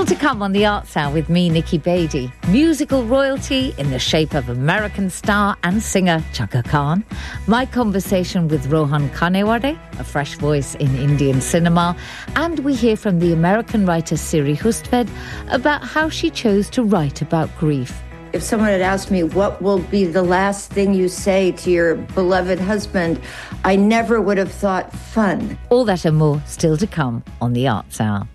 Still to come on the Arts Hour with me, Nikki Beatty. Musical royalty in the shape of American star and singer Chaka Khan. My conversation with Rohan Kanewade, a fresh voice in Indian cinema. And we hear from the American writer Siri Hustvedt about how she chose to write about grief. If someone had asked me, what will be the last thing you say to your beloved husband, I never would have thought fun. All that and more still to come on the Arts Hour.